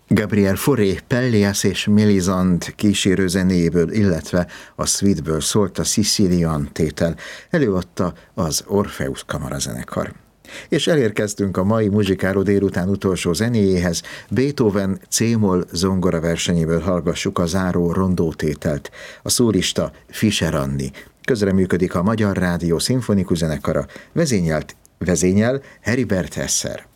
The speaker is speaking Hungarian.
Gabriel Fauré, Pelléas és Mélisande kísérő zenéjéből, illetve a Suite-ből szólt a Sicilian tétel. Előadta az Orpheus kamarazenekar. És elérkeztünk a mai Muzsikáló délután utolsó zenéjéhez. Beethoven C-moll zongora versenyéből hallgassuk a záró rondótételt. A szólista Fischer Anni. Közreműködik a Magyar Rádió Szimfonikus Zenekara, vezényel Heribert Esser.